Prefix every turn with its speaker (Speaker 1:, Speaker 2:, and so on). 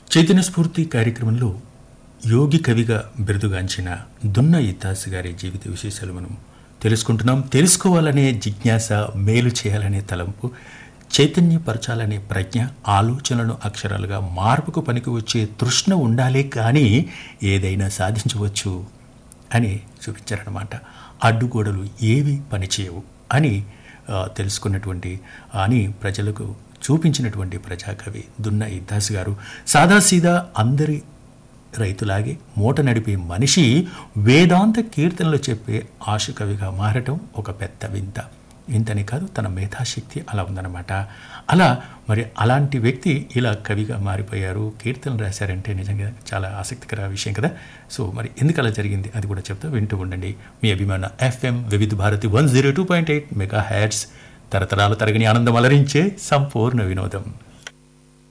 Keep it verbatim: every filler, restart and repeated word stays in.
Speaker 1: చైతన్య స్ఫూర్తి కార్యక్రమంలో యోగి కవిగా బిరుదుగాంచిన దున్న ఇత్తాసు గారి జీవిత విశేషాలు మనం తెలుసుకుంటున్నాం. తెలుసుకోవాలనే జిజ్ఞాస, మేలు చేయాలనే తలంపు, చైతన్యపరచాలనే ప్రజ్ఞ, ఆలోచనలను అక్షరాలుగా మార్పుకు పనికి వచ్చే తృష్ణ ఉండాలే కానీ ఏదైనా సాధించవచ్చు అని చూపించారన్నమాట. అడ్డుగోడలు ఏవి పనిచేయవు అని ఆ, తెలుసుకున్నటువంటి అని ప్రజలకు చూపించినటువంటి ప్రజాకవి దున్న ఇత్తాసు గారు. సాదాసీదా అందరి రైతులాగే మూట నడిపే మనిషి వేదాంత కీర్తనలు చెప్పే ఆశుకవిగా మారటం ఒక పెద్ద వింత. వింతని కాదు, తన మేధాశక్తి అలా ఉందన్నమాట. అలా మరి అలాంటి వ్యక్తి ఇలా కవిగా మారిపోయారు, కీర్తనలు రాశారంటే నిజంగా చాలా ఆసక్తికర విషయం కదా. సో మరి ఎందుకు అలా జరిగింది అది కూడా చెప్తా, వింటూ ఉండండి. మీ అభిమాన ఎఫ్ఎం వివిధ Bharati one zero two point eight mega hertz, తరతరాల తరగని ఆనందం అలరించే సంపూర్ణ వినోదం.